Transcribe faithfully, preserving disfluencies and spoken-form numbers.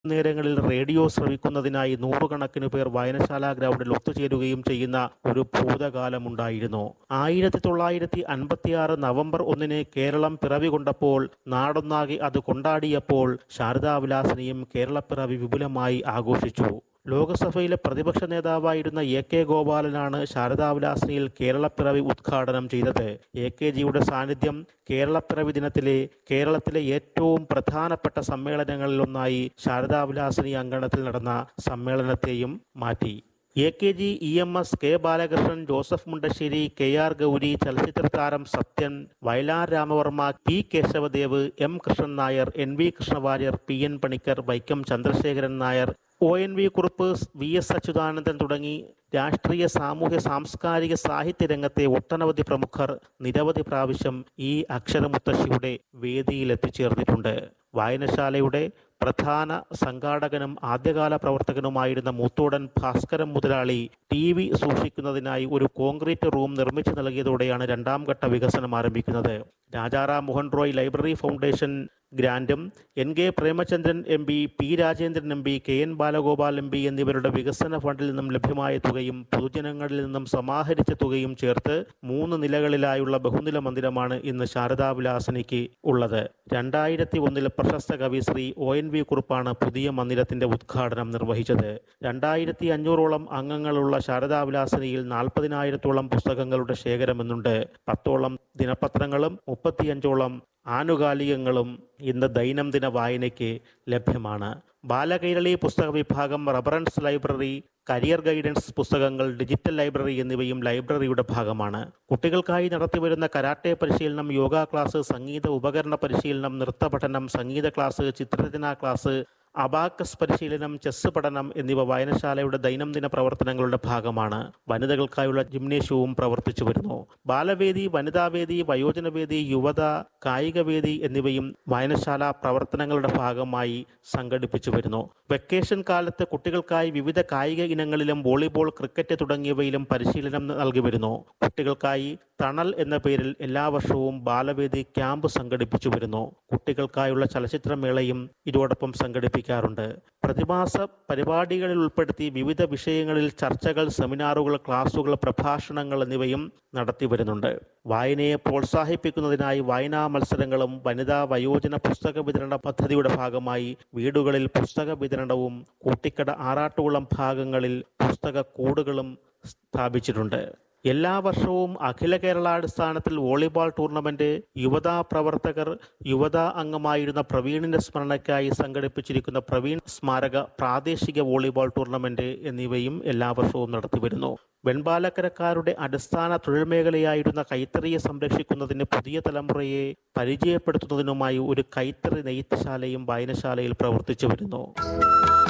നേരങ്ങളിൽ റേഡിയോ ശ്രവിക്കുന്നതിനായി നൂറുകണക്കിന് പേർ വായനശാലാ ഗ്രൗണ്ടിൽ ഒത്തുചേരുകയും ചെയ്യുന്ന ഒരു ഭൂതകാലമുണ്ടായിരുന്നു. ആയിരത്തി തൊള്ളായിരത്തി അൻപത്തിയാറ് നവംബർ ഒന്നിന് കേരളം പിറവികൊണ്ടപ്പോൾ നാടൊന്നാകെ അത് കൊണ്ടാടിയപ്പോൾ ശാരദാവിലാസിനിയും കേരളപ്പിറവി വിപുലമായി ആഘോഷിച്ചു. ലോക്സഭയിലെ പ്രതിപക്ഷ നേതാവായിരുന്ന എ കെ ഗോപാലനാണ് ശാരദാവിലാസിനിയിൽ കേരളപ്പിറവി ഉദ്ഘാടനം ചെയ്തത്. എ കെ ജിയുടെ സാന്നിധ്യം കേരളപ്പിറവി ദിനത്തിലെ കേരളത്തിലെ ഏറ്റവും പ്രധാനപ്പെട്ട സമ്മേളനങ്ങളിലൊന്നായി ശാരദാവിലാസിനി അങ്കണത്തിൽ നടന്ന സമ്മേളനത്തെയും മാറ്റി. A K G, E M S, K Balakrishnan, Joseph Mundassery, K R Gauri, ചലച്ചിത്ര താരം Sathyan, Vayalar Ramavarma, T Kesavadev, M Krishnan Nair, N V Krishna Warrier, P N Panicker, Vaikom Chandrasekharan Nair, O N V Kurup, V S Achuthanandan തുടങ്ങി രാഷ്ട്രീയ, സാമൂഹ്യ, സാംസ്കാരിക, സാഹിത്യ രംഗത്തെ ഒട്ടനവധി പ്രമുഖർ നിരവധി പ്രാവശ്യം ഈ അക്ഷരമുത്തശ്ശിയുടെ വേദിയിൽ എത്തിച്ചേർന്നിട്ടുണ്ട്. വായനശാലയുടെ പ്രധാന സംഘാടകനും ആദ്യകാല പ്രവർത്തകനുമായിരുന്ന മൂത്തോടൻ ഭാസ്കരൻ മുതലാളി ടി വി സൂക്ഷിക്കുന്നതിനായി ഒരു കോൺക്രീറ്റ് റൂം നിർമ്മിച്ചു നൽകിയതോടെയാണ് രണ്ടാം ഘട്ട വികസനം ആരംഭിക്കുന്നത്. Rajaram Mohan Roy library foundation ഗ്രാൻറ്റും N K Premachandran M P, P Rajendran M P, K N Balagopal M P എന്നിവരുടെ വികസന ഫണ്ടിൽ നിന്നും ലഭ്യമായ തുകയും പൊതുജനങ്ങളിൽ നിന്നും സമാഹരിച്ച തുകയും ചേർത്ത് മൂന്ന് നിലകളിലായുള്ള ബഹുനില മന്ദിരമാണ് ഇന്ന് ശാരദാവിലാസിനിക്ക് ഉള്ളത്. രണ്ടായിരത്തി ഒന്നിലെ പ്രശസ്ത കവി ശ്രീ ഒ എൻ വി കുറുപ്പാണ് പുതിയ മന്ദിരത്തിന്റെ ഉദ്ഘാടനം നിർവഹിച്ചത്. രണ്ടായിരത്തി അഞ്ഞൂറോളം അംഗങ്ങളുള്ള ശാരദാവിലാസിനിയിൽ നാൽപ്പതിനായിരത്തോളം പുസ്തകങ്ങളുടെ ശേഖരമെന്നുണ്ട്. പത്തോളം ദിനപത്രങ്ങളും മുപ്പത്തിയഞ്ചോളം ആനുകാലികങ്ങളും ഇന്ന് ദൈനംദിന വായനയ്ക്ക് ലഭ്യമാണ്. ബാലകൈരളി പുസ്തക വിഭാഗം, റഫറൻസ് ലൈബ്രറി, കരിയർ ഗൈഡൻസ് പുസ്തകങ്ങൾ, ഡിജിറ്റൽ ലൈബ്രറി എന്നിവയും ലൈബ്രറിയുടെ ഭാഗമാണ്. കുട്ടികൾക്കായി നടത്തിവരുന്ന കരാട്ടെ പരിശീലനം, യോഗ ക്ലാസ്, സംഗീത ഉപകരണ പരിശീലനം, നൃത്ത പഠനം, സംഗീത ക്ലാസ്, ചിത്രരചനാ ക്ലാസ്, അബാക്കസ് പരിശീലനം, ചെസ് പഠനം എന്നിവ വായനശാലയുടെ ദൈനംദിന പ്രവർത്തനങ്ങളുടെ ഭാഗമാണ്. വനിതകൾക്കായുള്ള ജിംനേഷ്യവും പ്രവർത്തിച്ചു വരുന്നു. ബാലവേദി, വനിതാവേദി, വയോജനവേദി, യുവത, കായികവേദി എന്നിവയും വായനശാല പ്രവർത്തനങ്ങളുടെ ഭാഗമായി സംഘടിപ്പിച്ചു വരുന്നു. വെക്കേഷൻ കാലത്ത് കുട്ടികൾക്കായി വിവിധ കായിക ഇനങ്ങളിലും വോളിബോൾ, ക്രിക്കറ്റ് തുടങ്ങിയവയിലും പരിശീലനം നൽകി വരുന്നു. കുട്ടികൾക്കായി തണൽ എന്ന പേരിൽ എല്ലാ വർഷവും ബാലവേദി ക്യാമ്പ് സംഘടിപ്പിച്ചു വരുന്നു. കുട്ടികൾക്കായുള്ള ചലച്ചിത്രമേളയും ഇതോടൊപ്പം സംഘടിപ്പിക്കാറുണ്ട്. പ്രതിമാസ പരിപാടികളിൽ ഉൾപ്പെടുത്തി വിവിധ വിഷയങ്ങളിൽ ചർച്ചകൾ, സെമിനാറുകൾ, ക്ലാസുകൾ, പ്രഭാഷണങ്ങൾ എന്നിവയും നടത്തി വരുന്നുണ്ട്. വായനയെ പ്രോത്സാഹിപ്പിക്കുന്നതിനായി വായനാ മത്സരങ്ങളും വനിതാ വയോജന പുസ്തക വിതരണ പദ്ധതിയുടെ ഭാഗമായി വീടുകളിൽ പുസ്തക വിതരണവും കൂട്ടിക്കട, ആറാട്ടുകുളം ഭാഗങ്ങളിൽ പുസ്തക കൂടുകളും സ്ഥാപിച്ചിട്ടുണ്ട്. എല്ലാ വർഷവും അഖില കേരളാടിസ്ഥാനത്തിൽ വോളിബോൾ ടൂർണമെന്റ്, യുവതാ പ്രവർത്തകർ, യുവതാ അംഗമായിരുന്ന പ്രവീണിന്റെ സ്മരണയ്ക്കായി സംഘടിപ്പിച്ചിരിക്കുന്ന പ്രവീൺ സ്മാരക പ്രാദേശിക വോളിബോൾ ടൂർണമെന്റ് എന്നിവയും എല്ലാ വർഷവും നടത്തിവരുന്നു. വെൺപാലക്കരക്കാരുടെ അടിസ്ഥാന തൊഴിൽ മേഖലയായിരുന്ന കൈത്തറിയെ സംരക്ഷിക്കുന്നതിന് പുതിയ തലമുറയെ പരിചയപ്പെടുത്തുന്നതിനുമായി ഒരു കൈത്തറി നെയ്ത്തുശാലയും വായനശാലയിൽ പ്രവർത്തിച്ചു വരുന്നു.